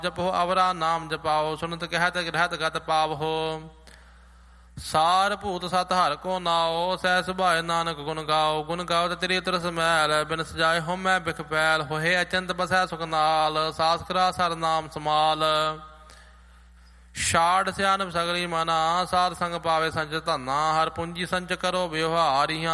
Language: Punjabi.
ਜਪੋ ਅਵਰਾ ਨਾਮ ਜਪਾਓ, ਸੁਨਤ ਕਹਿਤ ਗ੍ਰਹਿਤ ਗਤ ਪਾਵੋ। ਸਾਰ ਭੂਤ ਸਤ ਹਰਿ ਕੋ ਨਾਉ, ਸਹਿ ਸੁਭਾਏ ਨਾਨਕ ਗੁਣ ਗਾਓ। ਗੁਣ ਗਾਓ ਤੇ ਤੇਰੀ ਉਤਰ ਸਮੈਲ, ਬਿਨ ਸਜਾਏ ਹੋਮੈ ਬਿਖ ਪੈਲ। ਹੋਏ ਅਚੰਤ ਬਸੈ ਸੁਖ ਨਾਲ, ਸਾਸ ਕਰਾ ਸਰ ਨਾਮ ਸਮਾਲ। ਛਾੜ ਸਿਆਨਪ ਸਗਲੀ ਮਨਾ, ਸਾਧ ਸੰਗ ਪਾਵੇ ਸੰਚ ਧਨਾ। ਹਰ ਪੂੰਜੀ ਸੰਚ ਕਰੋ ਵਿਵਹਾਰੀਆਂ,